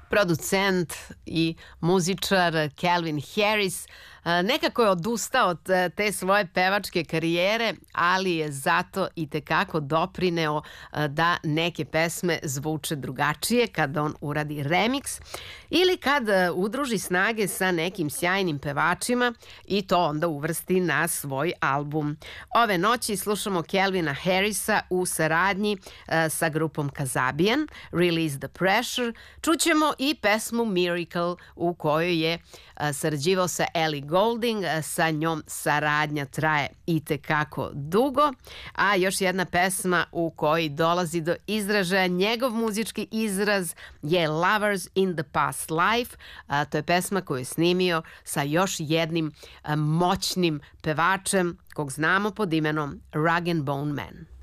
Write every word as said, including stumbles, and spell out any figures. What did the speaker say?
producent i muzičar Calvin Harris nekako je odustao od te svoje pevačke karijere, ali je zato i tekako doprineo da neke pesme zvuče drugačije kada on uradi remix ili kad udruži snage sa nekim sjajnim pevačima i to onda uvrsti na svoj album. Ove noći slušamo Calvina Harrisa u saradnji sa grupom Kasabian, Release the Pressure. Čućemo i pesmu Miracle u kojoj je sarađivao sa Ellie Goulding, sa njom saradnja traje i tekako dugo, a još jedna pesma u kojoj dolazi do izražaja njegov muzički izraz je Lovers in the Past Life. A, to je pesma koju je snimio sa još jednim a, moćnim pevačem kog znamo pod imenom Rag and Bone Man.